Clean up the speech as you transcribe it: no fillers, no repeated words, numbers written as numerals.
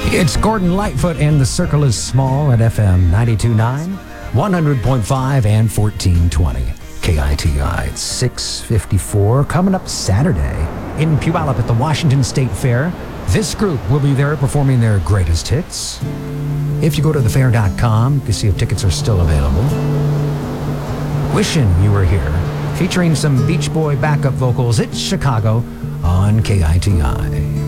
It's Gordon Lightfoot and The Circle is Small at FM 92.9, 100.5, and 1420. KITI. It's 6:54. Coming up Saturday in Puyallup at the Washington State Fair. This group will be there performing their greatest hits. If you go to thefair.com, you can see if tickets are still available. Wishing You Were Here, featuring some Beach Boy backup vocals. It's Chicago on KITI.